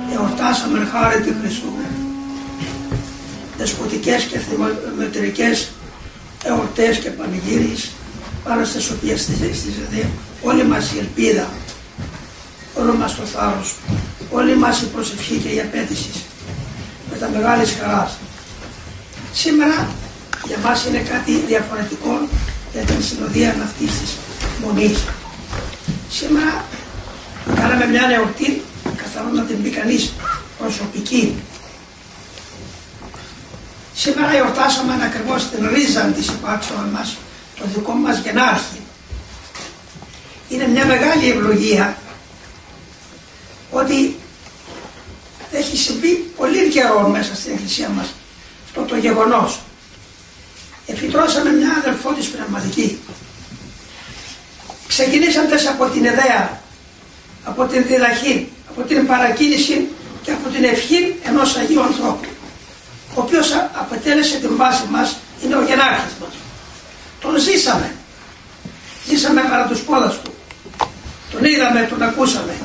εορτάσαμε χάρη του Χριστού δεσποτικές και θυμοτηρικές εορτές και πανηγύρις, πάνω στις οποίες στηζεται όλη μας η ελπίδα, όλο μας το θάρρος, όλη μας η προσευχή και η απέτηση με τα μεγάλης χαράς. Σήμερα για μας είναι κάτι διαφορετικό για την συνοδεία αυτής της μονής. Σήμερα κάναμε μια εορτή, καθαρόν να την πει κανείς προσωπική. Σήμερα εορτάσαμε ακριβώς την ρίζα της υπάρξεως μας, το δικό μας γενάρχη. Είναι μια μεγάλη ευλογία ότι έχει συμβεί πολύ καιρό μέσα στην Εκκλησία μας αυτό το γεγονός. Εφητρώσαμε μια αδελφό της πνευματική. Ξεκινήσαντες από την ιδέα, από την διδαχή, από την παρακίνηση και από την ευχή ενός Αγίου ανθρώπου, ο οποίος αποτέλεσε την βάση μας, είναι ο γενάρχης μας. Τον ζήσαμε. Ζήσαμε παρά τους πόδας του. Τον είδαμε, τον ακούσαμε.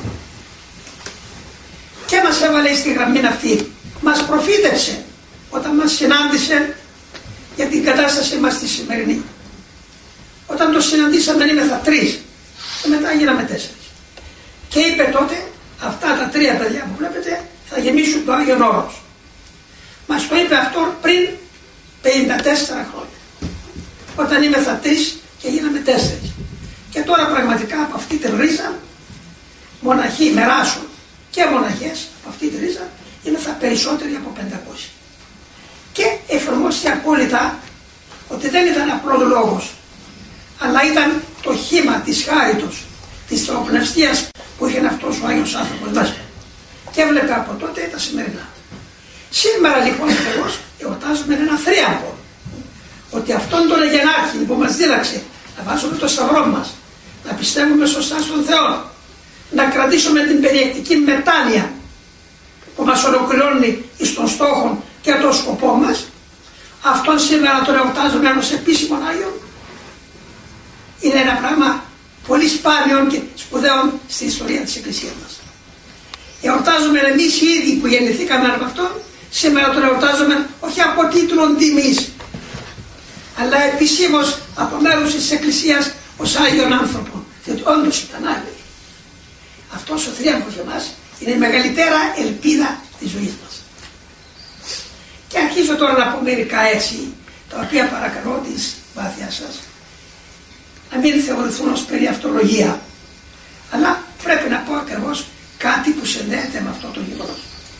Και μας έβαλε στη γραμμή αυτή. Μας προφήτευσε όταν μας συνάντησε για την κατάσταση μας τη σημερινή. Όταν το συναντήσαμε ήμεθα 3 και μετά γίναμε 4. Και είπε τότε αυτά τα 3 παιδιά που βλέπετε θα γεμίσουν το Άγιον Όρος. Μας το είπε αυτό πριν 54 χρόνια. Όταν ήμεθα 3 και γίναμε 4. Και τώρα πραγματικά από αυτή τη ρίζα μοναχοί μεράσουν και μοναχές από αυτή τη ρίζα ήμεθα περισσότεροι από 500. Και εφαρμόστηκε απόλυτα ότι δεν ήταν απλός λόγος, αλλά ήταν το χήμα της χάριτος, της θεοπνευστίας που είχε αυτός ο Άγιος άνθρωπος μέσα. Και έβλεπε από τότε τα σημερινά. Σήμερα λοιπόν ακριβώς εορτάζουμε ένα θρίαμβο. Ότι αυτόν τον γενάρχη που μας δίδαξε να βάζουμε το σταυρό μας, να πιστεύουμε σωστά στον Θεό, να κρατήσουμε την περιεκτική μετάνοια που μας ολοκληρώνει εις των στόχων και τον σκοπό μας, αυτόν σήμερα τον εορτάζουμε ως επίσημον Άγιον. Είναι ένα πράγμα πολύ σπάνιο και σπουδαίο στην ιστορία της Εκκλησίας μας. Εορτάζουμε εμείς οι ίδιοι που γεννηθήκαμε από αυτόν, σήμερα τον εορτάζουμε όχι από τίτλον τιμής, αλλά επισήμως από μέρους της Εκκλησίας ως Άγιον άνθρωπο, διότι όντως ήταν Άγιοι. Αυτός ο θρίαμβος για μας είναι η μεγαλύτερα ελπίδα της ζωής μας. Και αρχίζω τώρα να πω μερικά έτσι, τα οποία παρακαλώ της βάθειάς σας, να μην θεωρηθούν ως περί αυτολογία, αλλά πρέπει να πω ακριβώς κάτι που συνδέεται με αυτό το γεγονός.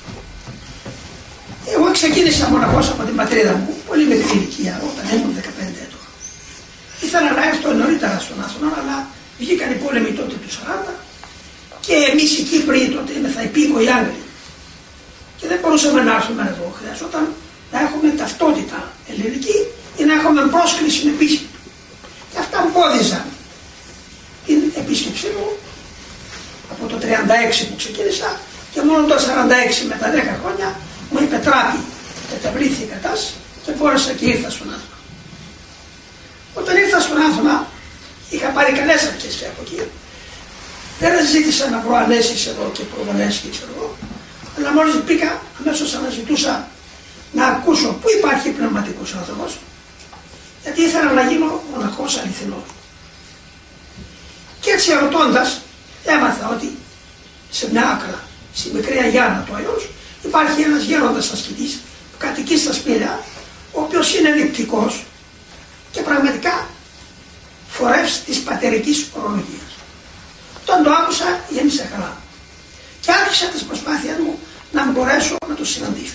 Εγώ ξεκίνησα μοναχός από την πατρίδα μου, πολύ μικρή ηλικία, όταν ήμουν 15 ετών. Ήθελα να έρθω νωρίτερα στον Άθωνα, αλλά βγήκαν οι πόλεμοι τότε του 40 και εμείς οι Κύπροι τότε ήμεθα υπήκοοι Άγγλοι. Και δεν μπορούσαμε να έρθουμε εδώ. Χρειαζόταν να έχουμε ταυτότητα ελληνική ή να έχουμε πρόσκληση επίσημη. Και αυτά εμπόδιζαν την επίσκεψή μου από το 36 που ξεκίνησα και μόνο το 46 με τα 10 χρόνια μου υπετράπη, καταβλήθη κατάς και μπόρεσα και ήρθα στον Άθωνα. Όταν ήρθα στον Άθωνα είχα πάρει καλές αρχές και από εκεί. Δεν ζήτησα να βρω ανέσεις εδώ και προβολές και ξέρω εγώ, αλλά μόλις πήγα αμέσως αναζητούσα να ακούσω πού υπάρχει πνευματικός άνθρωπος, γιατί ήθελα να γίνω μοναχός αληθινός. Και έτσι ερωτώντας έμαθα ότι σε μια άκρα, στη μικρή Αγιάνα του Αϊός, υπάρχει ένας γέροντας ασκητής που κατοικεί στα Σπήλαια, ο οποίος είναι νηπτικός και πραγματικά φορεύς της πατερικής ορολογίας. Όταν το άκουσα γέμισε χαρά και άρχισα τις προσπάθειες μου να μπορέσω να το συναντήσω.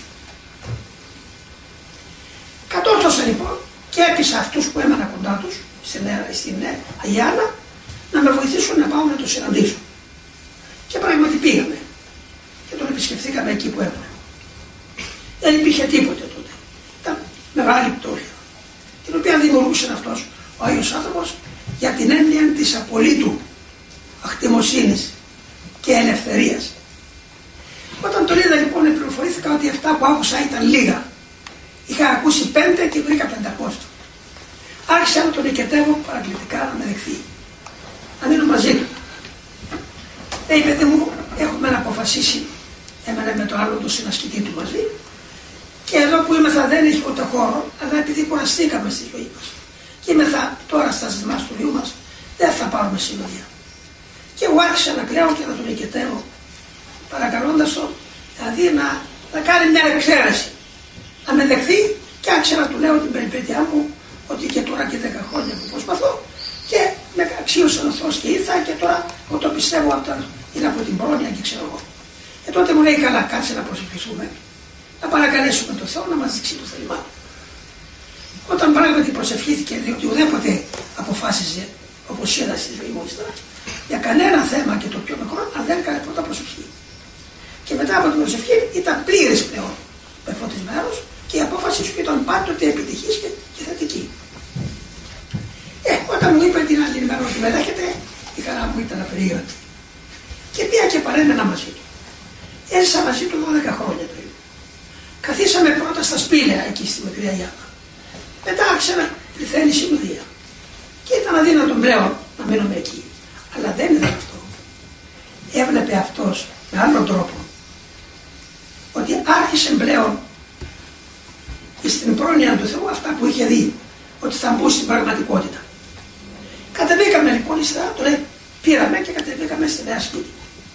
Κατόρθωσα λοιπόν και έπεισα αυτούς που έμενα κοντά τους στην Αγιάνα να με βοηθήσουν να πάω να το συναντήσω. Και πράγματι πήγαμε και τον επισκεφθήκαμε εκεί που έμενα. Δεν υπήρχε τίποτε τότε. Ήταν μεγάλη πτώχεια, την οποία δημιουργούσε αυτός ο Άγιος άνθρωπος για την έννοια της απολύτου αχτιμοσύνης και ελευθερίας. Όταν τον είδα λοιπόν πληροφορήθηκα ότι αυτά που άκουσα ήταν λίγα. Είχα ακούσει 5 και βρήκα 500. Άρχισα να τον οικετεύω παρακλητικά να με δεχθεί, να μείνω μαζί του. Λέει παιδί μου, έχουμε να αποφασίσει έμενε με το άλλο το συνασκητή του μαζί. Και εδώ που ήμεθα δεν έχει ούτε χώρο, αλλά επειδή κουραστήκαμε στη ζωή μας και ήμεθα τώρα στα ζητημά του βιού μας, δεν θα πάρουμε συνοδεία. Και εγώ άρχισα να κλαίω και να τον οικετεύω, παρακαλώντας τον δηλαδή να κάνει μια εξαίρεση, να με δεχθεί, και άρχισα να του λέω την περιπέτειά μου, ότι και τώρα και 10 χρόνια που προσπαθώ και με αξίωσε ο Θεός και ήρθα και τώρα εγώ το πιστεύω είναι από την πρόνοια και ξέρω εγώ. Και τότε μου λέει, καλά, κάτσε να προσευχηθούμε, να παρακαλέσουμε τον Θεό να μας δείξει το θέλημά του. Όταν πράγματι προσευχήθηκε, διότι ουδέποτε αποφάσιζε, όπως είδα στη ζωή μου ύστερα, για κανένα θέμα και το πιο μικρό, αν δεν έκανε πρώτα προσευχή. Και μετά από την προσευχή ήταν πλήρης πλέον πεφωτισμένος και η απόφαση σου ήταν πάντοτε επιτυχής και θετική. Όταν μου είπε την άλλη μέρα ότι με δέχεται, η χαρά μου ήταν απερίωτη. Και πήγα και παρέμενα μαζί του. Έζησα μαζί του 12 χρόνια περίπου. Καθίσαμε πρώτα στα σπήλαια εκεί στη Μικρή Αγιάνα. Μετά άρχισα να πληθαίνει συνοδεία. Και ήταν αδύνατο πλέον να μείνουμε εκεί. Αλλά δεν ήταν αυτό. Έβλεπε αυτός με άλλον τρόπο ότι άρχισε πλέον στην πρόνοια του Θεού αυτά που είχε δει, ότι θα μπουν στην πραγματικότητα. Κατεβήκαμε λοιπόν ύστερα, το λέει, πήραμε και κατεβήκαμε στη Νέα Σκήτη.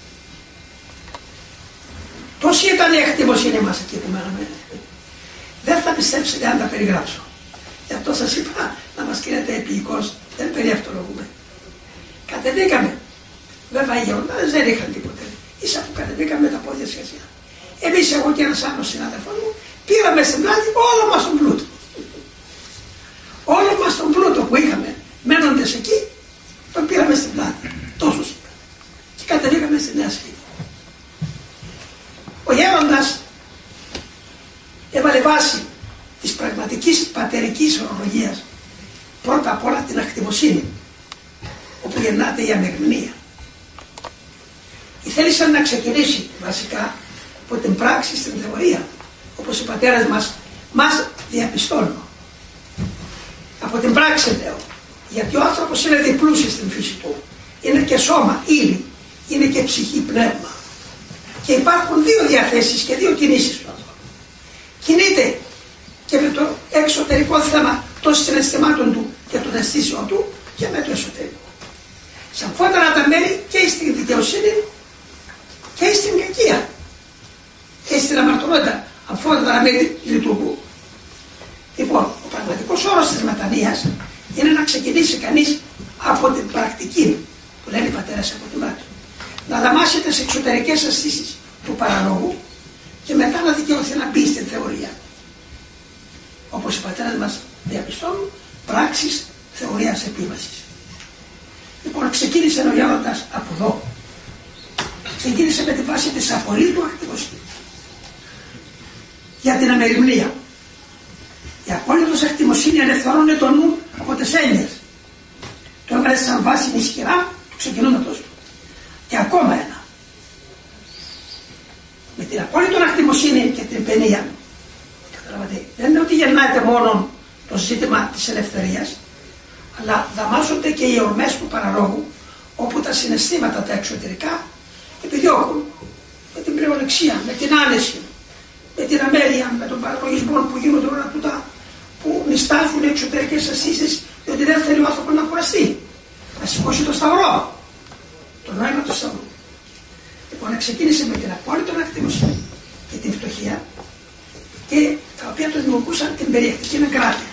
Τόση ήταν η εκτιμοσύνη μας εκεί που μέναμε. Δεν θα πιστέψετε αν τα περιγράψω. Γι' αυτό σας είπα να μας κρίνετε επίοικος, δεν περιευτολογούμε. Κατεβήκαμε. Βέβαια οι γεροντάδες δεν είχαν τίποτε. Ίσα που κατεβήκαμε με τα πόδια σχετικά. Εμείς, εγώ και ένας άλλος συνάδελφος μου, πήραμε στην πλάτη όλο μας τον πλούτο. Όλο μας τον πλούτο που είχαμε μένοντες εκεί, τον πήραμε στην πλάτη. Τόσους ήταν. Και κατεβήκαμε στη Νέα Σκήτη. Ο γέροντας έβαλε βάση της πραγματικής πατερικής ορολογίας πρώτα απ' όλα την ακτιμοσύνη, όπου γεννάται η αμεγνία. Θέλησε να ξεκινήσει βασικά από την πράξη στην θεωρία, όπως οι πατέρες μας διαπιστώνουν. Από την πράξη λέω, γιατί ο άνθρωπος είναι διπλούσιος στην φύση του. Είναι και σώμα, ύλη, είναι και ψυχή, πνεύμα. Και υπάρχουν δύο διαθέσεις και δύο κινήσεις του ανθρώπου. Κινείται και με το εξωτερικό θέμα των συναισθημάτων του και των αισθήσεων του και με το εσωτερικό. Σε αμφότερα τα μέρη και στην δικαιοσύνη και στην κακία και στην αμαρτωλότητα, αμφότερα τα μέρη λειτουργούν. Λοιπόν, ο πραγματικός όρος της μετανοίας είναι να ξεκινήσει κανείς από την πρακτική, που λένε οι πατέρες από την πράξη. Να δαμάσει τις εξωτερικές αισθήσεις του παραλόγου και μετά να δικαιωθεί να μπει στην θεωρία. Όπως οι πατέρες μας διαπιστώνουν, πράξεις θεωρίας επίμασης. Λοιπόν, ξεκίνησε ο γέροντας από εδώ. Ξεκίνησε με τη βάση της απολύτου ακτιμοσύνης για την αμεριμνία. Η απόλυτος ακτιμοσύνη ελευθερώνει το νου από τις έννοιες. Το έβαλε σαν βάση ισχυρά του ξεκινώματος του. Και ακόμα ένα. Με την απόλυτη ακτιμοσύνη και την παινία, καταλαβαίνετε, δεν είναι ότι γεννάεται μόνο το ζήτημα της ελευθερίας, αλλά δαμάζονται και οι ορμές του παραλόγου, όπου τα συναισθήματα τα εξωτερικά επιδιώκουν με την πλεονεξία, με την άνεση, με την αμέλεια, με τον παραλογισμό που γίνονται όλα τούτα που νηστάζουν οι εξωτερικές αισθήσεις, διότι δεν θέλει ο άνθρωπος να κουραστεί, να σηκώσει το σταυρό, το νόημα του σταυρού. Λοιπόν, ξεκίνησε με την απόλυτη ακτιμοσύνη και την φτωχία, και τα οποία το δημιουργούσαν την περιεκτική εγκράτεια.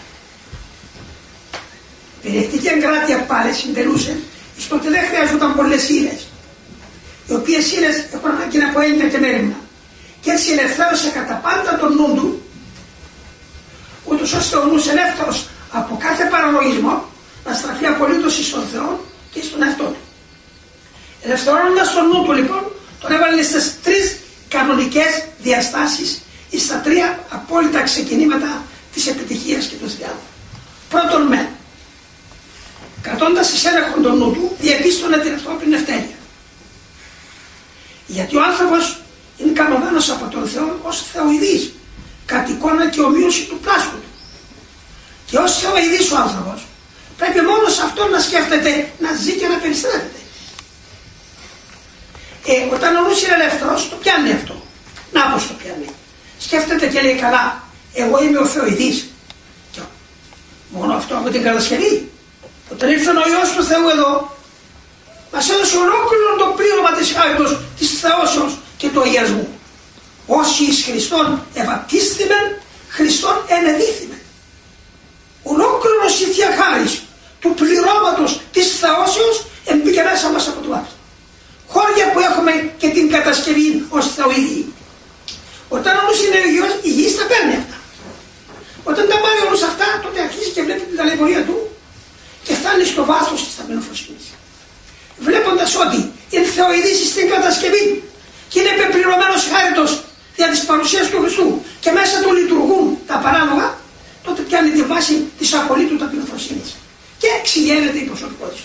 Η περιεκτική εγκράτεια πάλι συντελούσε στο ότι δεν χρειάζονταν πολλές ύλες, οι οποίες ύλες έχουν ανάγκη από έννοια και μέρημνα. Και έτσι ελευθέρωσε κατά πάντα τον νου του, ούτως ώστε ο νους ελεύθερος από κάθε παραλογισμό να στραφεί απολύτως στον Θεό και στον εαυτό του. Ελευθερώνοντας τον νου του λοιπόν, τον έβαλε στις τρεις κανονικές διαστάσεις ή στα τρία απόλυτα ξεκινήματα της επιτυχίας και του θριάμβου. Πρώτον με, κρατώντας εις έλεγχον τον νου του, διαπίστωνε την ανθρώπινη ευτέλεια. Γιατί ο άνθρωπος είναι καμωμένος από τον Θεό ως θεοειδής, κατ' εικόνα και ομοίωση του πλάσπου του. Και ως θεοειδής ο άνθρωπος πρέπει μόνο σε αυτόν να σκέφτεται, να ζει και να περιστρέφεται. Όταν ο νους είναι ελεύθερος, το πιάνει αυτό. Να πως το πιάνει. Σκέφτεται και λέει καλά, εγώ είμαι ο Θεοειδής. Και μόνο αυτό από την κατασκευή. Όταν ήρθε ο Υιός του Θεού εδώ, μας έδωσε ολόκληρο το πλήρωμα της χάριτος, της θεώσεως και του αγιασμού. Όσοι εις Χριστόν ευαπτίστημεν, Χριστόν ενεδίθημεν. Ολόκληρος η Θεία Χάρις του πληρώματος της θεώσεως εμπήκε μέσα μας από το βάπτισμα. Χώρια που έχουμε και την κατασκευή ως Θεοειδή. Όταν όμως είναι υγιής τα παίρνει αυτά. Όταν τα πάρει όμως αυτά, τότε αρχίζει και βλέπει την ταλαιπωρία του και φτάνει στο βάθος της ταπεινοφροσύνης. Βλέποντας ότι είναι Θεοειδής στην κατασκευή και είναι πεπληρωμένος χάριτος δια της παρουσίας του Χριστού και μέσα του λειτουργούν τα παράλογα, τότε πιάνει τη βάση της απολύτου ταπεινοφροσύνης και εξηγαίνεται η προσωπικότητα.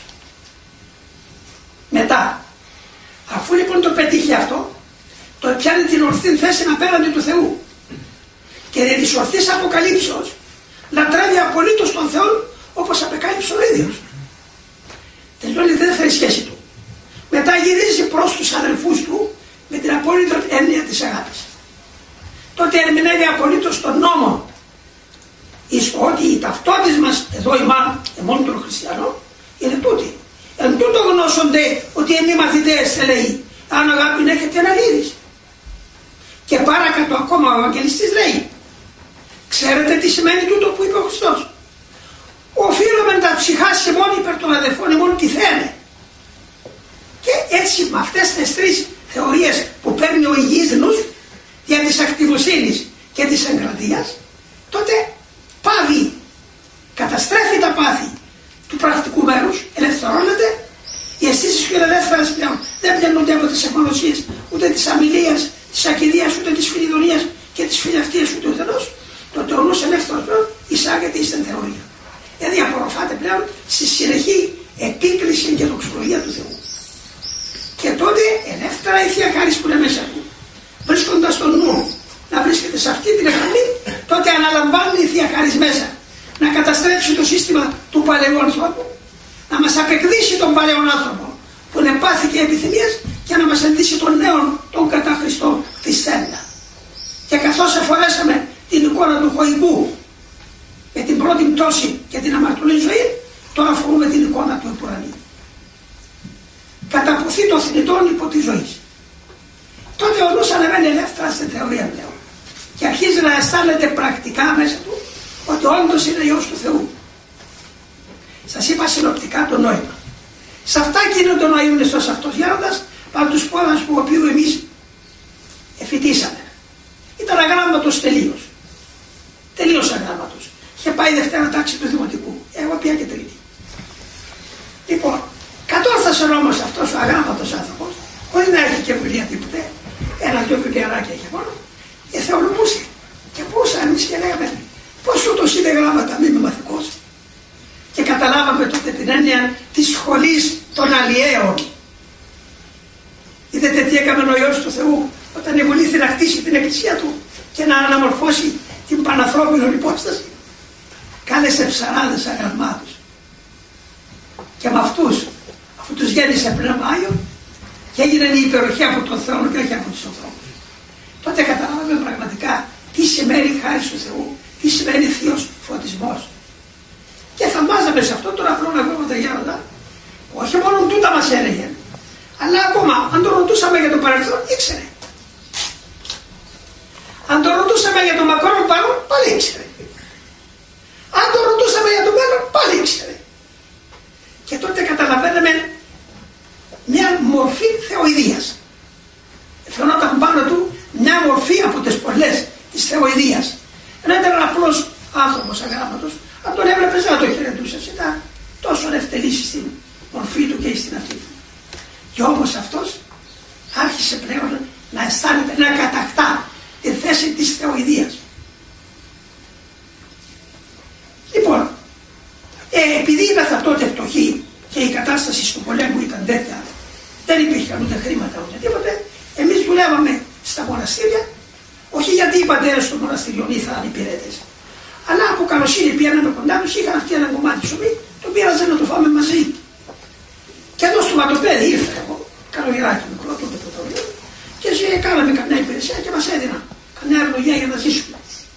Μετά, αφού λοιπόν το πετύχει αυτό, το πιάνει την ορθή θέση απέναντι του Θεού και δια της ορθής αποκαλύψεως λατρεύει απολύτως τον Θεό όπως απεκάλυψε ο ίδιος. Τελειώνει η δεύτερη σχέση του. Μετά γυρίζει προς τους αδελφούς του με την απόλυτη έννοια της αγάπης. Τότε ερμηνεύει απολύτως τον νόμο εις το ότι η ταυτότης μας εδώ ημάν, εμών των χριστιανών, είναι τούτη. Εν τούτο γνώσονται ότι εμείς μαθητές λέει, αν αγάπη έχετε αναλύδεις. Και παρακάτω ακόμα ο Ευαγγελιστής λέει, ξέρετε τι σημαίνει τούτο που είπε ο Χριστός. Οφείλουμε τα ψυχάς ημών υπέρ των αδελφών ημών τι θένε. Και έτσι με αυτές τις τρεις θεωρίες που παίρνει ο υγιής νους για της ακτιμοσύνης και της εγκρατείας, τότε πάβει, καταστρέφει τα πάθη του πρακτικού μέρους, ελευθερώνεται, οι αισθήσεις του είναι ελεύθερες πλέον, δεν πλένονται από τις εχμαλωσίες, ούτε της αμιλίας, της ακηδείας, ούτε της φιλιδονίας και της φιλαυτίας ούτε ουδενός, τότε ο νους ελεύθερος πλέον εισάγεται στην θεωρία. Δηλαδή απορροφάται πλέον στη συνεχή επίκριση και δοξολογία του Θεού. Και τότε ελεύθερα η Θεία Χάρις που είναι μέσα του, βρίσκοντας τον νου να βρίσκεται σε αυτή την γραμμή, τότε αναλαμβάνει η Θεία Χάρις μέσα να καταστρέψει το σύστημα του παλαιού ανθρώπου, να μας απεκδίσει τον παλαιό άνθρωπο που είναι πάθη και επιθυμίες και να μας ενδύσει τον νέον, τον κατά Χριστό Χριστέντα. Και καθώς εφορέσαμε την εικόνα του χωικού με την πρώτη πτώση και την αμαρτωλή ζωή, τώρα φορούμε την εικόνα του επουρανίου. Καταπουθεί το θνητόν υπό τη ζωή. Τότε ο νους ανεβαίνει ελεύθερα στην θεωρία πλέον και αρχίζει να αισθάνεται πρακτικά μέσα του ότι όντως είναι Υιός του Θεού. Σας είπα συνοπτικά το νόημα. Σε αυτά γίνονται ο Ιούνιστος αυτός γέροντας από τους πόδας που οποίου εμείς εφητήσαμε. Ήταν αγράμματος τελείως. Τελείως αγράμματος. Είχε πάει Δευτέρα τάξη του Δημοτικού. Εγώ πια και Τρίτη. Λοιπόν, κατόρθωσε όμως αυτός ο αγράμματος άνθρωπος, χωρίς να έχει και βιβλία τίποτε, ένα-δυο βιβλιαράκια είχε μόνο, και θεολογούσε. Και πούσα εμείς και λέγαμε, πώς ούτως είναι γράμματα, μη είμαι μαθηκός. Και καταλάβαμε τότε την έννοια της σχολής των αλλιέων. Είδατε τι έκαμε ο Υιός του Θεού όταν ευολήθη να χτίσει την εκκλησία του και να αναμορφώσει την πανανθρώπινη υπόσταση. Κάλεσε ψαράδες αγαλμάτους. Και με αυτούς, αφού τους γέννησε πνεύμα Άγιο, και έγινε η υπεροχή από τον Θεό και όχι από τους ανθρώπους. Τότε καταλάβαμε πραγματικά τι σημαίνει χάρη του Θεού, τι σημαίνει θείος φωτισμός. Και θαυμάζαμε σε αυτό τον απλό αγώματα γέροντα, όχι μόνο τούτα μας έλεγε, αλλά ακόμα αν το ρωτούσαμε για το παρελθόν, ήξερε. Αν το ρωτούσαμε για το μακρόν παρόν, πάλι ήξερε. Αν το ρωτούσαμε για το μέλλον, πάλι ήξερε. Και τότε καταλαβαίναμε μια μορφή θεοειδείας. Φαινόταν πάνω του μια μορφή από τις πολλές της θεοειδείας. Ενώ ήταν απλός άνθρωπος αγράμματος, αν τον έβλεπες να το χαιρετούσες, ήταν τόσο ευτελής στην μορφή του και στην αυτή του. Και όμως αυτός άρχισε πλέον να αισθάνεται, να κατακτά τη θέση της θεοειδείας. Λοιπόν, επειδή ήμασταν τότε φτωχοί και η κατάσταση του πολέμου ήταν τέτοια, δεν υπήρχαν ούτε χρήματα ούτε τίποτε, εμείς δουλεύαμε στα μοναστήρια, όχι γιατί οι πατέρες των μοναστηριών ήθελαν υπηρέτες, αλλά από καλοσύνη πήγαμε κοντά τους, είχαν αυτοί ένα κομμάτι ψωμί, το πήραζαν να το φάμε μαζί. Και εδώ στο Ματοπέδι ήρθα εγώ, καλογεράκι μικρό, τότε πρωτοβουλίο, και κάναμε καμιά υπηρεσία και μας έδιναν καμιά ευλογία για να ζήσουμε.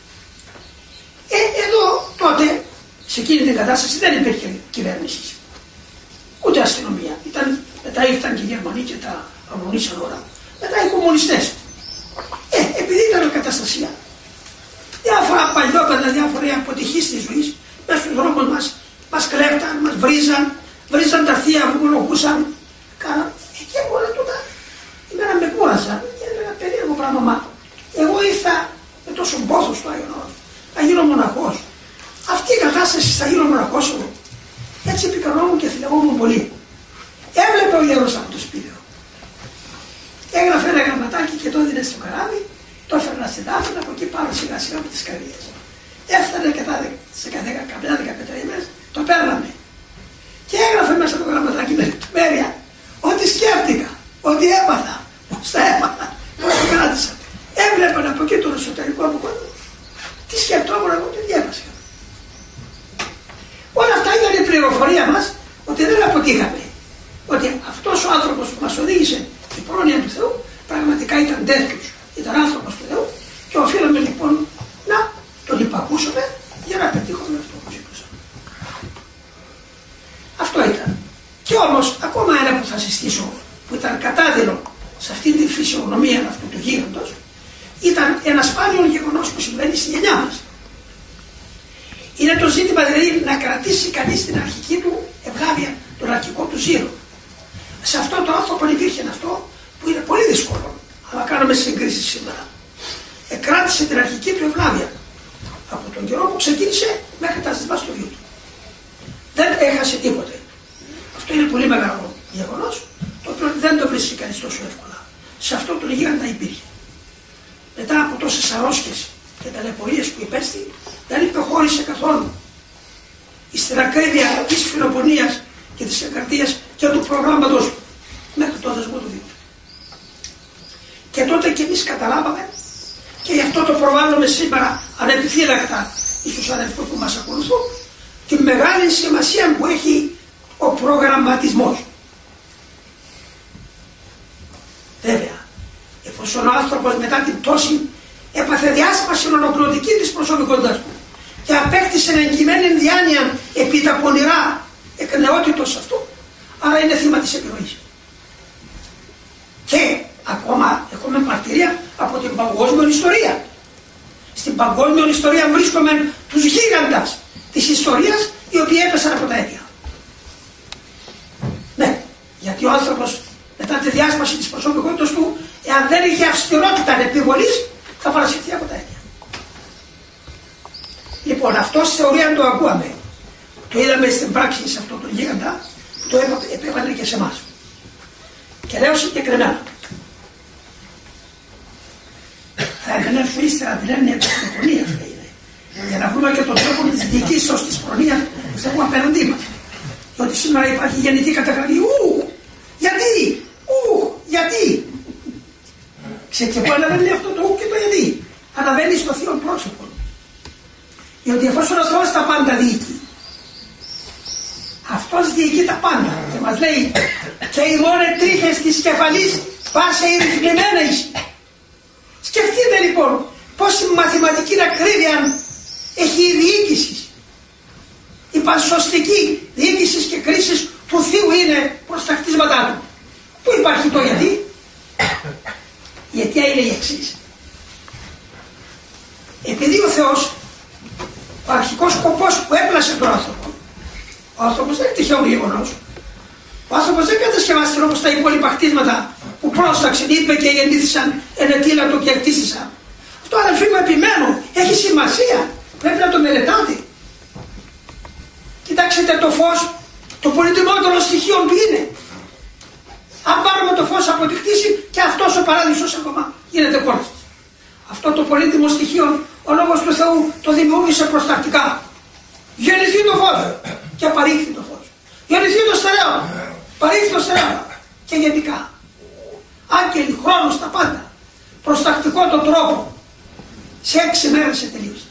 Εδώ τότε, σε εκείνη την κατάσταση δεν υπήρχε κυβέρνηση, ούτε αστυνομία. Μετά ήρθαν και οι Γερμανοί και τα αγωνίσαν όλα. Μετά οι κομμουνιστές. Επειδή ήταν καταστασία, διάφορα παλιόπαιδα, διάφορα αποτυχίες της ζωής, μέσα στους δρόμους μας κλέφταν, μας βρίζαν τα θεία που μονοχούσαν. Και όλα τούτα εμένα με κούραζαν και έλεγα περίεργο πράγμα. Εγώ ήρθα με τόσο πόθο στο Άγιον Όρος να γίνω μοναχός. Αυτή η κατάσταση θα γίνω μοναχός εγώ. Έτσι επικαλόμουν και θυλευόμουν πολύ. Έβλεπε ο γέρος από το σπίτι. Έγραφε ένα γραμματάκι και το έδινε στο καράβι, το έφερνα στην Δάφνα, από εκεί πάνω σιγά σιγά από τις καρδιές. Έφτανε και σε καμιά 15 ημέρες, το παίρναμε. Και έγραφε μέσα το γραμματάκι με λεπτομέρεια ό,τι σκέφτηκα, ό,τι έπαθα, πώς τα έπαθα, πώς το κράτησα. Έβλεπαν από εκεί τον εσωτερικό μου κόσμο. Τι σκεφτόμουν εγώ, τι διέβασκα. Όλα αυτά ήταν η πληροφορία μας ότι δεν αποτύχαμε. Ότι αυτός ο άνθρωπος που μας οδήγησε στην πρόνοια του Θεού πραγματικά ήταν τέτοιος, ήταν άνθρωπος του Θεού και οφείλαμε λοιπόν να τον υπακούσουμε για να πετύχουμε αυτό που ζητούσαμε. Αυτό ήταν. Και όμως ακόμα ένα που θα συστήσω που ήταν κατάδειλο σε αυτή τη φυσιογνωμία αυτού του γίγαντος ήταν ένα σπάνιο γεγονός που συμβαίνει στη γενιά μας. Είναι το ζήτημα δηλαδή να κρατήσει κανείς την αρχική του ευλάβεια, τον αρχικό του ζύρο. Σε αυτό το άνθρωπο υπήρχε αυτό που είναι πολύ δύσκολο, αλλά κάνουμε συγκρίσεις σήμερα. Εκράτησε την αρχική του ευλάβεια από τον καιρό που ξεκίνησε μέχρι τα ζητημά στο βίο του. Δεν έχασε τίποτε. Αυτό είναι πολύ μεγάλο γεγονός, το οποίο δεν το βρίσκει κανείς τόσο εύκολα. Σε αυτό το γίγαντα υπήρχε. Μετά από τόσες αρρώσκες και ταλαιπωρίες που υπέστη, δεν υποχώρησε καθόλου στην ακρίβεια της φιλοπονίας και της εγκαρτίας και του προγράμματος μέχρι το δεσμό του Δήμου. Και τότε και εμείς καταλάβαμε και γι' αυτό το προβάλλουμε σήμερα ανεπιφύλακτα στους αδελφούς που μας ακολουθούν τη μεγάλη σημασία που έχει ο προγραμματισμός. Βέβαια, εφόσον ο άνθρωπος μετά την πτώση έπαθε διάσπαση ολοκληρωτική της προσωπικότητας του και απέκτησε εγκυμένη διάνοια επί τα πονηρά εκνεότητος αυτού, άρα είναι θύμα της επιρροής. Και ακόμα έχουμε μαρτυρία από την παγκόσμια ιστορία. Στην παγκόσμια ιστορία βρίσκουμε τους γίγαντας της ιστορίας οι οποίοι έπεσαν από τα αίτια. Ναι, γιατί ο άνθρωπος μετά τη διάσπαση της προσωπικότητας του, εάν δεν είχε αυστηρότητα επιβολής, θα παρασυρθεί από τα αίτια. Λοιπόν, αυτό στη θεωρία το ακούαμε. Το είδαμε στην πράξη σε αυτό το γίγαντα, το επέβαλε και σε εμάς. Και λέω συγκεκριμένα. Θα επανέλθω ύστερα την έννοια της προνοιάς, για να βρούμε και τον τρόπο της διοικήσεως της προνοίας που θα έχουμε απέναντί μας. Διότι σήμερα υπάρχει γενική καταγραφή. Γιατί. Ξέρετε που αναβαίνει αυτό το και το γιατί. Αναβαίνει στο θείο πρόσωπο. Διότι εφόσον ο Θεός τα πάντα διοικεί, αυτός διοικεί τα πάντα και μας λέει και οι μόνοι τρίχες της κεφαλής πάσε ρυθμισμένα εις. Σκεφτείτε λοιπόν πόση μαθηματική ακρίβεια έχει η διοίκηση. Η πανσωστική διοίκηση και κρίση του Θείου είναι προς τα κτίσματά του. Πού υπάρχει το γιατί? Η αιτία είναι η εξής. Επειδή ο Θεός, ο αρχικός σκοπός που έπλασε τον άνθρωπο, ο άνθρωπος δεν είναι τυχαίο γεγονός. Ο άνθρωπος δεν κατασκευάστηκε όπως τα υπόλοιπα κτίσματα που πρόσταξαν, είπε και γεννήθησαν, ενετήλατο και εκτίστησαν. Αυτό, αδελφοί μου, επιμένω, έχει σημασία. Πρέπει να το μελετάτε. Κοιτάξτε το φως, το πολυτιμότερο στοιχείο του είναι. Αν πάρουμε το φως από τη κτήση και αυτός ο παράδεισος ακόμα γίνεται κόρτης. Αυτό το πολύτιμο στοιχείο ο Λόγος του Θεού το δημιούργησε προστακτικά. Γεννηθεί το φως και παρήχθη το φως. Γεννηθεί το στερέωμα, παρήχθη το στερέωμα. Και γενικά. Άγγελοι, χρόνος, τα πάντα. Προστακτικό τον τρόπο. Σε 6 μέρες σε τελείωσε.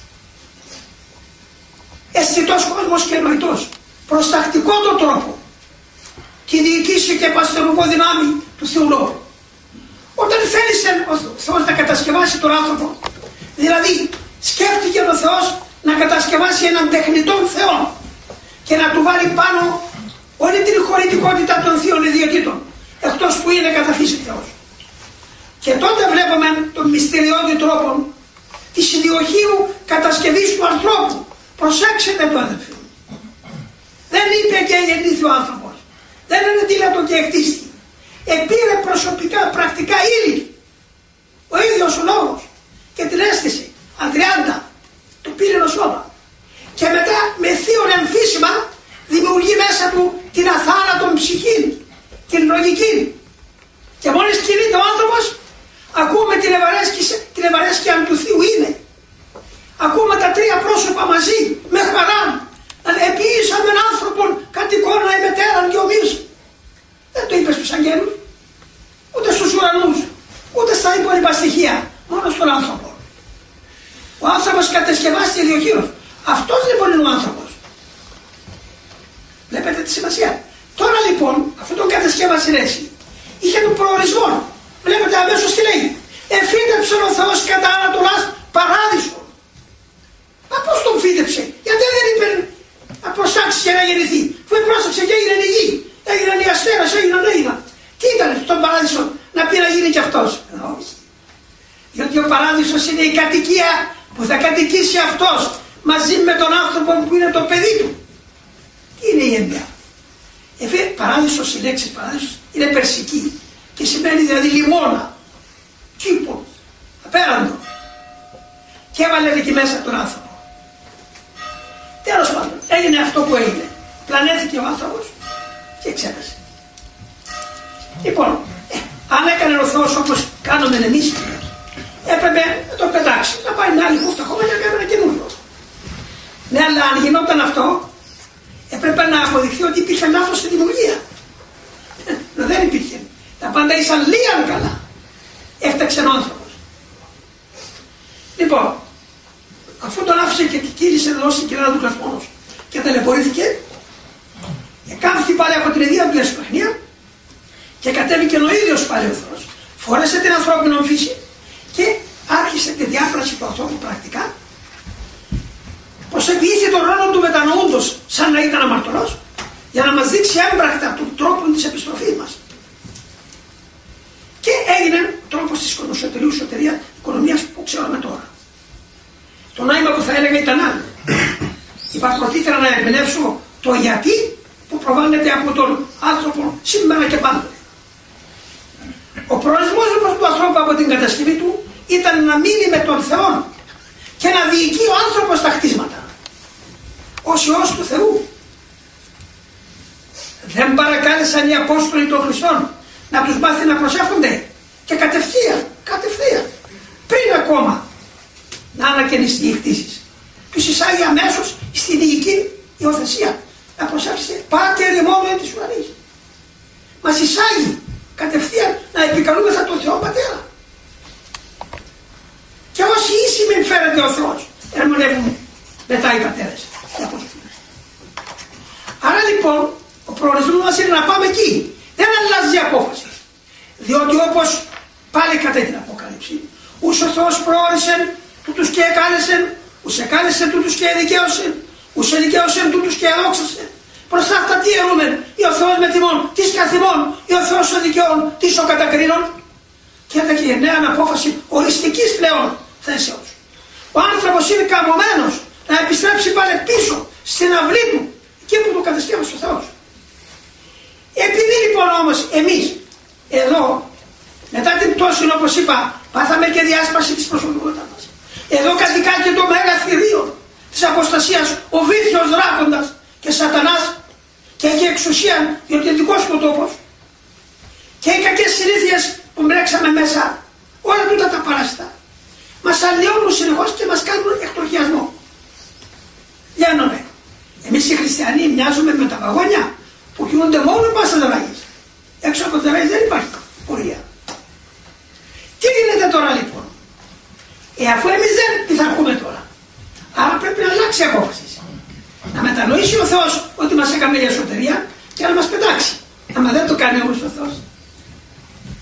Αισθητός κόσμος και νοητός. Προστακτικό τον τρόπο. Και διοικήσει και παστερουργό δυνάμει του Θεού Λόγου. Όταν Όταν θέλησε ο Θεός να κατασκευάσει τον άνθρωπο, δηλαδή σκέφτηκε ο Θεός να κατασκευάσει έναν τεχνητόν Θεό και να του βάλει πάνω όλη την χωρητικότητα των θείων ιδιωτήτων, εκτός που είναι κατά φύση Θεός. Και τότε βλέπουμε τον μυστηριώδη τρόπο της ιδιοχείου κατασκευής του ανθρώπου. Προσέξτε το, αδελφοί μου. Δεν είπε και γεννήθη ο άνθρωπος. Δεν είναι τίλατο και εκτίστη. Επήρε προσωπικά, πρακτικά ύλη. Ο ίδιος ο λόγος. Και την αίσθηση. Αδριάντα. Το πήρε ο σώμα. Και μετά με θείον εμφύσιμα δημιουργεί μέσα του την αθάνατον ψυχή. Την λογική. Και μόλις κινείται ο άνθρωπος, ακούμε την ευαρέσκεια του Θείου είναι. Ακούμε τα τρία πρόσωπα μαζί, με χαρά. Επίησαμε άνθρωπον κατ' εικόνα ημετέραν και ομοίως. Δεν το είπε στους αγγέλους, ούτε στους ουρανούς, ούτε στα υπόλοιπα στοιχεία, μόνο στον άνθρωπο. Ο άνθρωπος κατασκευάστηκε ιδιοχείος. Αυτός λοιπόν είναι ο άνθρωπος. Βλέπετε τη σημασία. Τώρα λοιπόν, αφού τον κατασκεύασε έτσι, είχε τον προορισμό. Βλέπετε αμέσως τι λέει. Εφύτεψε ο Θεός κατά Ανατολάς παράδεισο. Μα πώς τον φύτεψε, γιατί δεν είπε να προσάξει και να γεννηθεί. Που πρόσεξε και έγινε η γη, έγιναν οι αστέρες, έγιναν. Τι ήταν στον παράδεισο να πει να γίνει κι αυτός. Όχι. Γιατί ο παράδεισος είναι η κατοικία που θα κατοικήσει αυτός μαζί με τον άνθρωπο που είναι το παιδί του. Τι είναι η έννοια. Παράδεισος, η λέξη παράδεισος είναι περσική και σημαίνει δηλαδή λιμώνα, κήπο, απέραντο. Και έβαλε εκεί μέσα τον άνθρωπο. Τέλος πάντων, έγινε αυτό που έγινε. Πλανέθηκε ο άνθρωπος και ξέχασε. Λοιπόν, αν έκανε ο Θεός όπως κάνουμε εμείς, έπρεπε να το πετάξει, να πάει μια άλλη χούφτα χώμα και να κάνει ένα καινούριο. Ναι, αλλά αν γινόταν αυτό, έπρεπε να αποδειχθεί ότι υπήρχε λάθος στη δημιουργία. Δεν υπήρχε. Τα πάντα ήσαν λίγαν καλά. Έφταξε ο άνθρωπος. Λοιπόν, αφού τον άφησε και κύλησε εδώ στην κοιλάδα του κλασμόνος και ταλαιπωρήθηκε, εκάμφθη πάλι από την ιδέα του εσπλαχνία και κατέβηκε ο ίδιος πάλι ο Θεός. Φόρεσε την ανθρώπινη φύση και άρχισε τη διάπραξη του ανθρώπου πρακτικά, πως επιήθη τον ρόλο του μετανοούντος σαν να ήταν αμαρτωλός, για να μας δείξει έμπρακτα τον τρόπο της επιστροφής μας. Και έγινε ο τρόπος της εσωτερίας οικονομίας που ξέρουμε τώρα. Το νόημα που θα έλεγα ήταν άλλο. Είπα πρωτήτερα να εμπνεύσω το γιατί που προβάλλεται από τον άνθρωπο σήμερα και πάντοτε. Ο προορισμός του ανθρώπου από την κατασκευή του ήταν να μείνει με τον Θεό και να διοικεί ο άνθρωπος τα χτίσματα ως Υιός του Θεού. Δεν παρακάλεσαν οι Απόστολοι των Χριστών να τους μάθει να προσεύχονται και κατευθείαν, πριν ακόμα να ανακαινιστεί οι χτίσεις. Τους εισάγει αμέσως στην διοική υιοθεσία. Να προσέξετε, Πάτερ ημών εν της ουρανής. Μας εισάγει κατευθείαν να επικαλούμεθα τον Θεό Πατέρα. Και όσοι ίσοι φέρεται ο Θεός, ερμηνεύουν μετά οι πατέρες. Άρα λοιπόν, ο προορισμός μας είναι να πάμε εκεί. Δεν αλλάζει η απόφαση. Διότι όπως πάλι κατά την Αποκάλυψη, ους ο Θεός προόρισε τούτους και εκάλεσε, ους εκάλεσε τούτους και εδικαίωσε, ους εδικαίωσε τούτους και εδόξασε. Προς αυτά τι ερούμεν, ή ο Θεός με τιμών, τις καθημών, ή ο Θεός ο δικαιών, τις ο κατακρίνων. Και έδωκε η νέα απόφαση οριστικής πλέον θέσεως. Ο άνθρωπος είναι καμωμένος να επιστρέψει πάλι πίσω στην αυλή του, εκεί που το κατασκεύασε ο Θεός. Επειδή λοιπόν όμως εμείς εδώ, μετά την πτώση όπως είπα, πάθαμε και διάσπαση της προσωπικότητας μας. Εδώ κατοικά και το μέγα θηρίο της αποστασίας, ο βήθιος δράκοντας και σατανάς, και έχει εξουσία διότι είναι δικός του τόπος, και οι κακές συνήθειες που μπρέξαμε μέσα, όλα τούτα τα παράσιτα μας αλλοιώνουν συνεχώς και μας κάνουν εκτροχιασμό. Λιάνομαι. Εμείς οι χριστιανοί μοιάζουμε με τα βαγόνια που κινούνται μόνο πάσα δραγής. Έξω από τη δραγής δεν υπάρχει πορεία. Τι γίνεται τώρα λοιπόν? Αφού εμείς δεν πειθαρχούμε τώρα, άρα πρέπει να αλλάξει η απόφαση. Να μετανοήσει ο Θεός ότι μας έκαμε για εσωτερία και να μας πετάξει. Άμα δεν το κάνει όμως ο Θεός,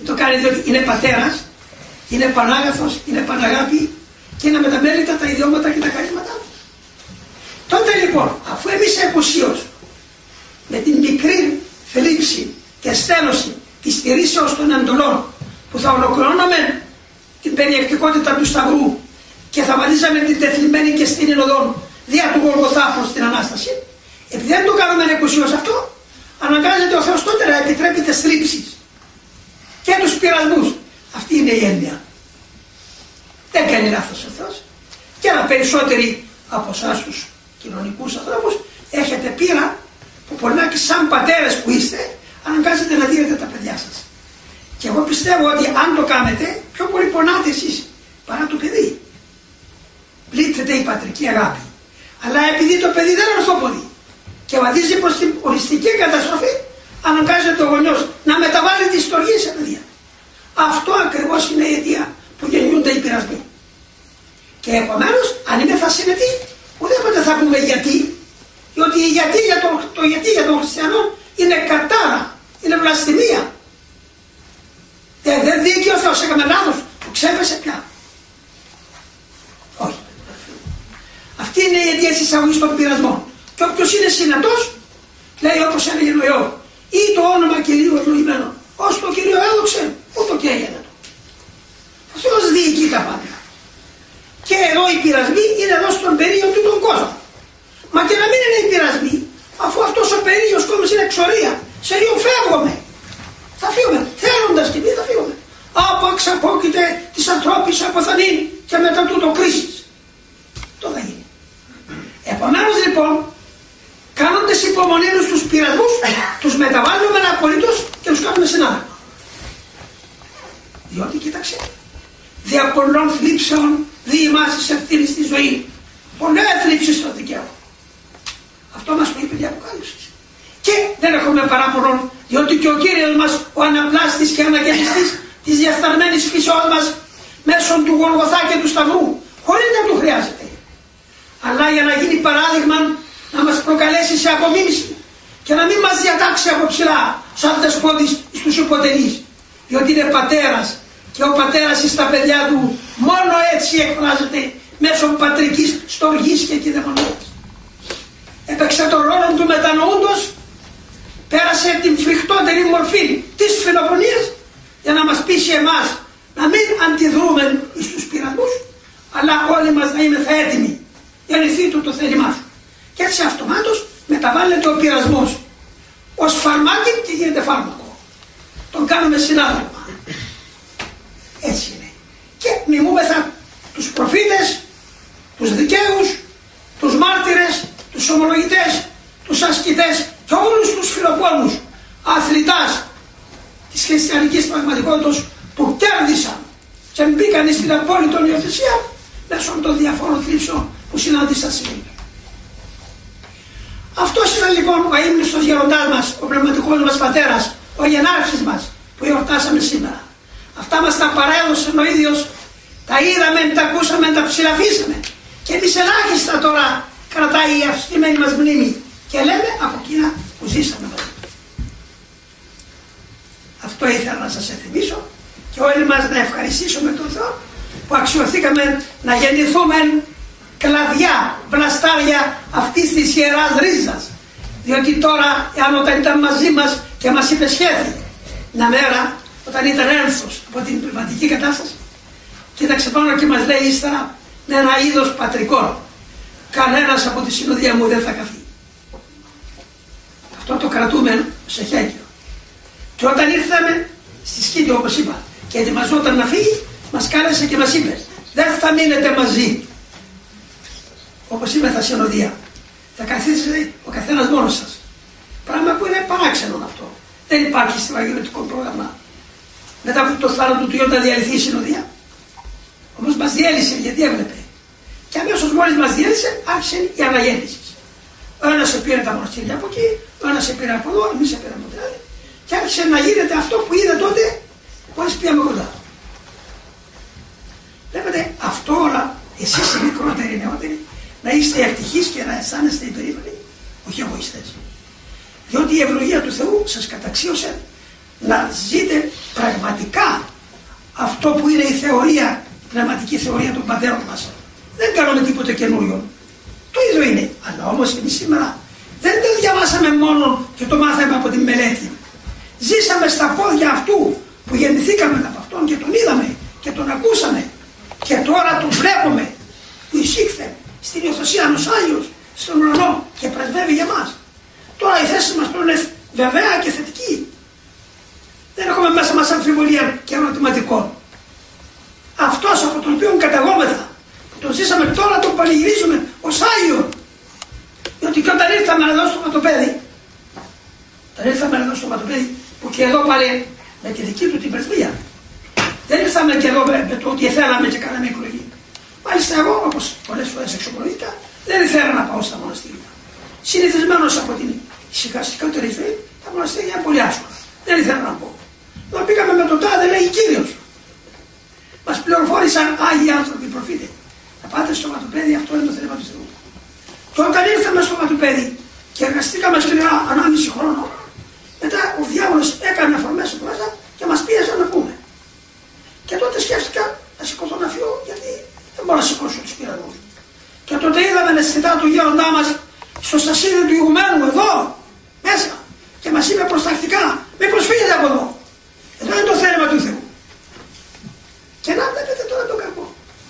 το κάνει διότι είναι πατέρας, είναι πανάγαθος, είναι παναγάπη και είναι αμεταμέλητα τα ιδιώματα και τα χαρίσματά του. Τότε λοιπόν, αφού εμείς εκουσίως με την μικρή θλίψη και στέλωση της στηρίσεως των εντολών που θα ολοκληρώναμε την περιεκτικότητα του Σταυρού και θα βαδίζαμε την τεθλιμμένη και στην οδόν δια του Γολγοθά προς την Ανάσταση, επειδή δεν το κάνουμε εκουσίως αυτό, αναγκάζεται ο Θεός τότε να επιτρέπει τις θλίψεις και τους πειρασμούς. Αυτή είναι η έννοια. Δεν κάνει λάθος ο Θεός. Και αλλά περισσότεροι από εσάς τους κοινωνικούς ανθρώπους έχετε πείρα που πολλάκι σαν πατέρες που είστε αναγκάζετε να δίνετε τα παιδιά σας. Και εγώ πιστεύω ότι αν το κάνετε πιο πολύ πονάτε εσείς παρά το παιδί. Πλήττεται η πατρική αγάπη. Αλλά επειδή το παιδί δεν είναι ορθόποδη και βαδίζει προς την οριστική καταστροφή, αναγκάζεται ο γονιός να μεταβάλει τη στοργή σε παιδιά. Αυτό ακριβώς είναι η αιτία που γεννιούνται οι πειρασμοί. Και επομένως, αν είμαι θα συνετή, ουδέποτε θα πούμε γιατί. Διότι η γιατί για τον χριστιανό είναι κατάρα, είναι βλαστημία. Δεν δίκαιο ο Θεός, έκαμε λάθος, το ξέπεσε πια. Όχι. Αυτή είναι η αιτία της εισαγωγής των πειρασμών. Και όποιος είναι συνετός, λέει όπως έλεγε ο Ιώβ, ή το όνομα Κυρίου ευλογημένο, ως το Κύριο έδοξε, ούτω και έγινε. Ο Θεός διοικεί τα πάντα. Και εδώ οι πειρασμοί είναι εδώ στον περίγειο του τον κόσμο. Μα και να μην είναι οι πειρασμοί, αφού αυτός ο περίγειος κόσμος είναι εξορία, σε λίγο φεύγουμε. Θα φύγουμε, θέλοντας και εμείς θα φύγουμε. Από εξαπόκειται της ανθρώπης αποθανήν και μετά τούτο κρίσης. Το θα γίνει. Επομένως λοιπόν, κάνοντας υπομονή στους πειρασμούς, τους μεταβάλλουμε απολύτως και τους κάνουμε συνάδελφα. Διότι κοίταξε, δια πολλών θλίψεων δι' εμάς της ευθύνης στη ζωή. Πολλές θλίψεις στο δικαίωμα. Αυτό μας το είπε η Αποκάλυψη. Και δεν έχουμε παράπονο, διότι και ο Κύριος μας, ο αναπλάστης και αναγεννηστής της διεφθαρμένης φύσεώς μας, μέσω του Γολγοθά και του Σταυρού, χωρίς να του χρειάζεται. Αλλά για να γίνει παράδειγμα, να μας προκαλέσει σε απομίμηση και να μην μας διατάξει από ψηλά, σαν δεσπότης στους υποτελείς. Διότι είναι πατέρας και ο πατέρας στα παιδιά του μόνο έτσι εκφράζεται μέσω πατρικής στοργής και κυδαιμονίας. Έπαιξε τον ρόλο του μετανοούντος, πέρασε την φρικτότερη μορφή της φιλοφωνίας για να μας πείσει εμάς να μην αντιδρούμε στους πειρασμούς, αλλά όλοι μας να είμαστε έτοιμοι για νηθεί του το θέλημά σου. Και έτσι αυτομάτως μεταβάλλεται ο πειρασμός ως φαρμάκι και γίνεται φάρμακο. Τον κάνουμε συνάδελφα. Έτσι είναι. Και μιμούμεθα τους προφήτες, τους δικαίους, τους μάρτυρες, τους ομολογητές, τους ασκητές και όλους τους φιλοπόνους αθλητάς της χριστιανικής πραγματικότητας που κέρδισαν και μπήκαν στην απόλυτη υιοθεσία μέσω των διαφόρων θλίψεων που συνάντησαν σήμερα. Αυτός ήταν λοιπόν ο αείμνηστος γεροντάς μας, ο πνευματικός μας πατέρας, ο γενάρχης μας που εορτάσαμε σήμερα. Αυτά μας τα παρέδωσε ο ίδιος, τα είδαμε, τα ακούσαμε, τα ψηλαφίσαμε και εμείς ελάχιστα τώρα κρατάει η αυστημένη μας μνήμη και λέμε από εκείνα που ζήσαμε μαζί. Αυτό ήθελα να σας εθυμίσω και όλοι μας να ευχαριστήσουμε τον Θεό που αξιωθήκαμε να γεννηθούμε κλαδιά, βλαστάρια αυτής της Ιεράς Ρίζας. Διότι τώρα, εάν όταν ήταν μαζί μας και μας υπεσχέθη μια μέρα, όταν ήταν ένθος από την πνευματική κατάσταση, κοίταξε πάνω και μας λέει ύστερα με ένα είδος πατρικών, κανένας από τη συνοδεία μου δεν θα καθεί. Αυτό το κρατούμε σε χέγγιο. Και όταν ήρθαμε στη Σκήτη, όπως είπα, και ετοιμαζόταν να φύγει, μας κάλεσε και μας είπε, δεν θα μείνετε μαζί. Όπως είπε θα συνοδεία. Θα καθίσετε ο καθένας μόνος σας. Πράγμα που είναι παράξενο αυτό. Δεν υπάρχει στο αγιορετικό πρόγραμμα. Μετά από το θάνατο του Υιού να διαλυθεί η συνοδεία. Όμως μας διέλυσε γιατί έβλεπε. Και αμέσως μόλις μας διέλυσε άρχισε η αναγέννηση. Ο ένας πήρε τα μοναστήρια από εκεί, ο ένας πήρε από εδώ, εμείς πήραμε από την άλλη. Και άρχισε να γίνεται αυτό που είδε τότε μόλις πήγαμε κοντά. Βλέπετε αυτό όλα, εσείς οι μικρότεροι, οι νεότεροι, να είστε ευτυχείς και να αισθάνεστε υπερήφανοι, όχι εγωιστές. Διότι η ευλογία του Θεού σας καταξίωσε να ζείτε πραγματικά αυτό που είναι η θεωρία, η πνευματική θεωρία των πατέρων μας. Δεν κάνουμε τίποτα καινούριο. Το ίδιο είναι. Αλλά όμως εμείς σήμερα δεν το διαβάσαμε μόνο και το μάθαμε από τη μελέτη. Ζήσαμε στα πόδια αυτού που γεννηθήκαμε από αυτόν και τον είδαμε και τον ακούσαμε. Και τώρα τον βλέπουμε που εισήχθε στην υιοθεσία ενός Άγιος στον ουρανό και πρεσβεύει για μας. Τώρα η θέση μας τώρα είναι βεβαία και θετική. Δεν έχουμε μέσα μας αμφιβολία και ερωτηματικών. Αυτός από τον οποίο καταγόμεθα, που τον ζήσαμε τώρα, τον πανηγυρίζουμε ως Άγιο. Διότι και όταν ήρθαμε εδώ στο Ματοπέδι, που και εδώ πάλι με τη δική του την πρεσβεία, δεν ήρθαμε και εδώ με το ότι θέλαμε και κάναμε εκλογή. Μάλιστα εγώ, όπως πολλές φορές εξομολογήθηκα, δεν ήθελα να πάω στα μοναστήρια. Συνηθισμένος από την ησυχαστικότερη ζωή, τα μοναστήρια είναι πολύ άσχολα. Δεν ήθελα να πω. Όταν πήγαμε με τον τάδε, λέει Κύριος. Μας πληροφόρησαν Άγιοι άνθρωποι, προφήτες. Να πάτε στο Ματοπέδι, αυτό είναι το θέλημα του Θεού. Και όταν ήρθαμε στο Ματοπέδι και εργαστήκαμε σκληρά 1,5 χρόνο, μετά ο διάβολος έκανε αφορμές στο μέσα και μας πίεζε να πούμε. Και τότε σκέφτηκα να σηκωθώ να φύγω, γιατί δεν μπορώ να σηκώσω τους πειραγμούς. Και τότε είδαμε να συζητά του γέροντά μας στο στασίδι του ηγουμένου εδώ, μέσα. Και μας είπε προστακτικά, μήπως φύγετε από εδώ. Εδώ είναι το θέλημα του Θεού. Και να βλέπετε τώρα τον κακό.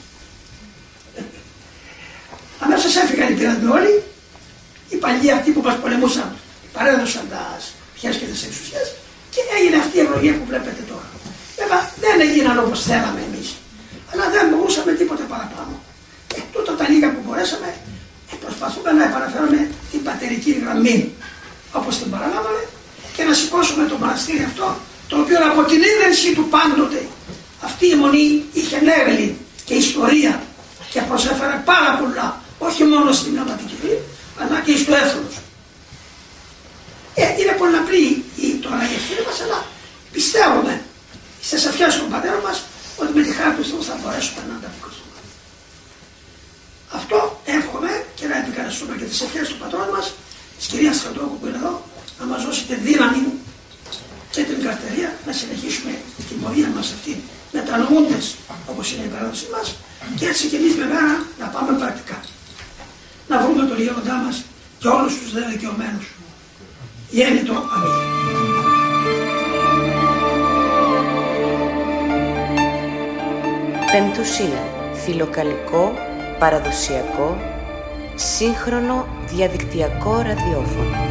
Αμέσως έφυγαν οι πειραγμοί όλοι, οι παλιοί αυτοί που μας πολεμούσαν παρέδωσαν τα πιές και τις εξουσίες και έγινε αυτή η ευλογία που βλέπετε τώρα. Βέβαια δεν έγιναν όπως θέλαμε εμείς, αλλά δεν μπορούσαμε τίποτα παραπάνω. Τούτα τα λίγα που μπορέσαμε προσπαθούμε να επαναφέρουμε την πατερική γραμμή όπως την παραλάβαμε και να σηκώσουμε το μοναστήρι αυτό, το οποίο από την ίδρυση του πάντοτε αυτή η μονή είχε νεύελη και ιστορία και προσέφερε πάρα πολλά, όχι μόνο στην πνευματική ζωή, αλλά και στο έθνος. Είναι πολύ απλή τώρα η ευθύνη μας, αλλά πιστεύουμε στις ευχές των πατέρων μας ότι με τη χάρη του Θεού θα μπορέσουμε να ανταποκριθούμε. Αυτό εύχομαι και να επικαλεστούμε και τις ευχές του πατρών μας, της κυρίας Θεοτόκου που είναι εδώ, να μας δώσετε δύναμη και την καρτερία να συνεχίσουμε την πορεία μας αυτή μετανοούντες όπως είναι η παράδοση μας και έτσι και εμείς βέβαια να πάμε πρακτικά. Να βρούμε τον γέροντά μας και όλους τους δε δικαιωμένους. Γέννητο. Αμήν. Πεμπτουσία. Φιλοκαλικό, παραδοσιακό, σύγχρονο διαδικτυακό ραδιόφωνο.